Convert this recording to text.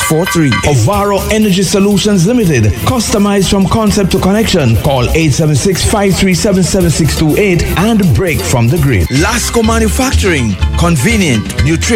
643. Ovaro Energy Solutions Limited. Customized from concept to connection. Call 876-537-7628 and break from the grid. Lasco Manufacturing. Convenient, nutritious.